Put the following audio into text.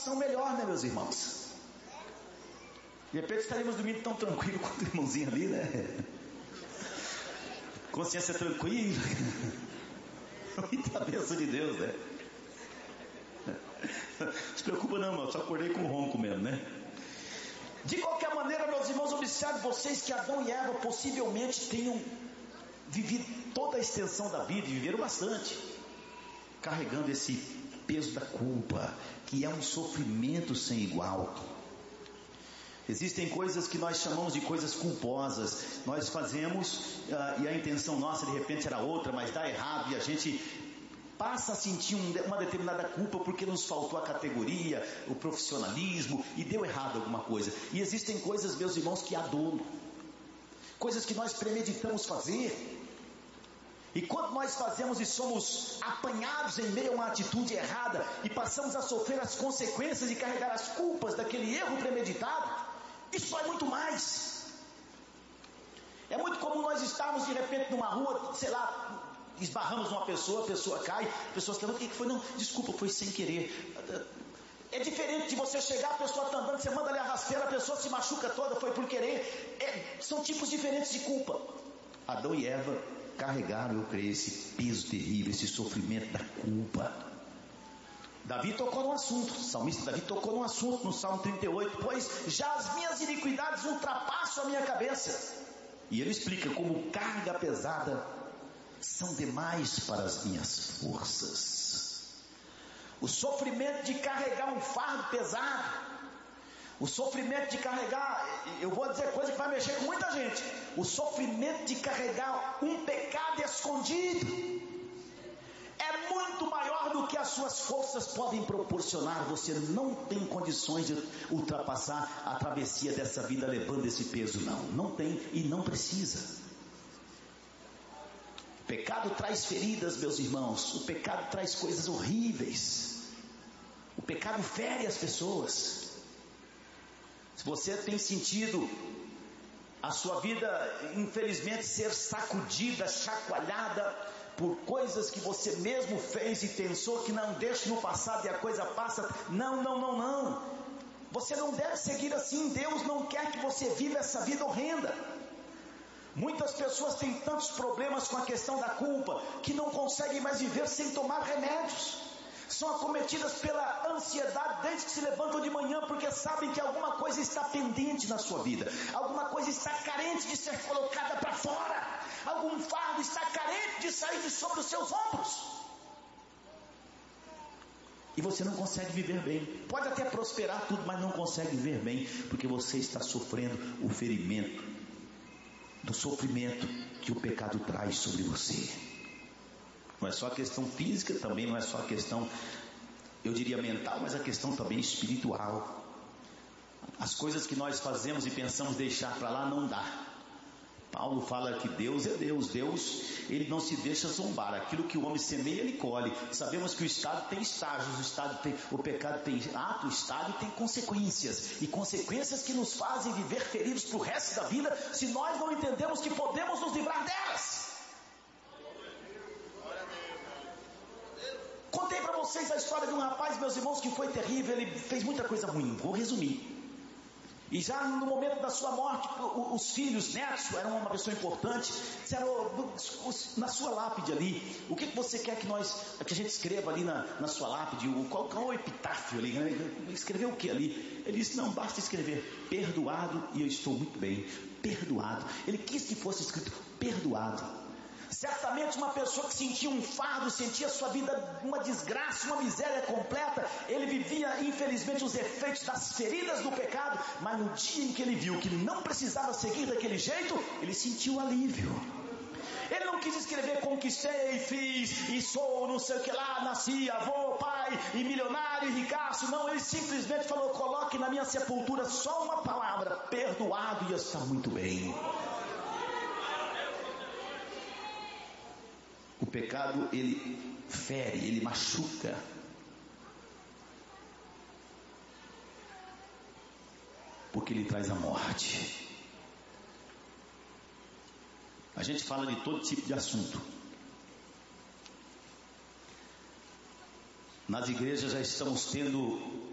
situação melhor, né, meus irmãos? De repente estaríamos dormindo tão tranquilo quanto o irmãozinho ali, né? Consciência tranquila. Muita bênção de Deus, né? Não se preocupa não, irmão, só acordei com ronco mesmo, né? De qualquer maneira, meus irmãos, observe vocês que Adão e Eva possivelmente tenham vivido toda a extensão da vida, e viveram bastante, carregando esse peso da culpa, que é um sofrimento sem igual. Existem coisas que nós chamamos de coisas culposas. Nós fazemos e a intenção nossa de repente era outra, mas dá errado, e a gente passa a sentir uma determinada culpa porque nos faltou a categoria, o profissionalismo, e deu errado alguma coisa. E existem coisas, meus irmãos, que há dolo, coisas que nós premeditamos fazer, e quando nós fazemos e somos apanhados em meio a uma atitude errada, e passamos a sofrer as consequências de carregar as culpas daquele erro premeditado, isso é muito mais. É muito comum nós estarmos de repente numa rua, sei lá, esbarramos numa pessoa, a pessoa cai, a pessoa se levanta, o que foi? Não, desculpa, foi sem querer. É diferente de você chegar, a pessoa está andando, você manda ali a rasteira, a pessoa se machuca toda, foi por querer. São tipos diferentes de culpa. Adão e Eva carregaram, eu creio, esse peso terrível, esse sofrimento da culpa. Davi tocou no assunto, o salmista Davi tocou no assunto no Salmo 38, pois já as minhas iniquidades ultrapassam a minha cabeça. E ele explica como carga pesada são demais para as minhas forças. O sofrimento de carregar um fardo pesado, o sofrimento de carregar, eu vou dizer coisa que vai mexer com muita gente, o sofrimento de carregar um pecado escondido é muito maior do que as suas forças podem proporcionar. Você não tem condições de ultrapassar a travessia dessa vida levando esse peso, não tem e não precisa. O pecado traz feridas, meus irmãos, o pecado traz coisas horríveis, o pecado fere as pessoas. Se você tem sentido a sua vida infelizmente ser sacudida, chacoalhada por coisas que você mesmo fez e pensou que não, deixe no passado e a coisa passa, não, você não deve seguir assim. Deus não quer que você viva essa vida horrenda. Muitas pessoas têm tantos problemas com a questão da culpa que não conseguem mais viver sem tomar remédios. São acometidas pela ansiedade desde que se levantam de manhã, porque sabem que alguma coisa está pendente na sua vida, alguma coisa está carente de ser colocada para fora, algum fardo está carente de sair de sobre os seus ombros, e você não consegue viver bem. Pode até prosperar tudo, mas não consegue viver bem, porque você está sofrendo o ferimento do sofrimento que o pecado traz sobre você. Não é só a questão física, também não é só a questão, eu diria, mental, mas a questão também espiritual. As coisas que nós fazemos e pensamos deixar para lá, não dá. Paulo fala que Deus é Deus, ele não se deixa zombar. Aquilo que o homem semeia, ele colhe. Sabemos que o estado tem estágios, o pecado tem ato, estado e tem consequências, e consequências que nos fazem viver feridos para o resto da vida, se nós não entendemos que podemos nos livrar delas. Contei para vocês a história de um rapaz, meus irmãos, que foi terrível. Ele fez muita coisa ruim, vou resumir. E já no momento da sua morte, os filhos, netos, eram uma pessoa importante, disseram, na sua lápide ali, o que você quer que a gente escreva ali na sua lápide? Qual é o epitáfio ali? Escreveu o que ali? Ele disse, não, basta escrever, perdoado e eu estou muito bem, perdoado. Ele quis que fosse escrito, perdoado. Certamente uma pessoa que sentia um fardo, sentia sua vida uma desgraça, uma miséria completa, ele vivia infelizmente os efeitos das feridas do pecado, mas no dia em que ele viu que não precisava seguir daquele jeito, ele sentiu alívio. Ele não quis escrever conquistei, fiz e sou não sei o que lá, nasci, avô, pai e milionário e ricaço. Não, ele simplesmente falou, coloque na minha sepultura só uma palavra, perdoado, e eu estou muito bem. O pecado, ele fere, ele machuca. Porque ele traz a morte. A gente fala de todo tipo de assunto. Nas igrejas já estamos tendo